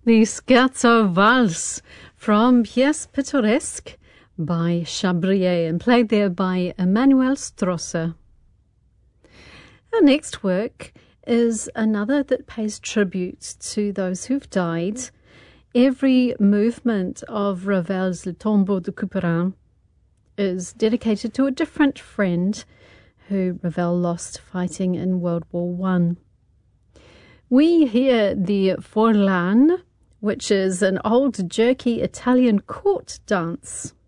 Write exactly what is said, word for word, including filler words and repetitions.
The Scherzo Valse from Pièce Pittoresque by Chabrier and played there by Emanuel Strasser. Our next work is another that pays tribute to those who've died. Every movement of Ravel's Le Tombeau de Couperin is dedicated to a different friend who Ravel lost fighting in World War One. We hear the Forlan, which is an old jerky Italian court dance.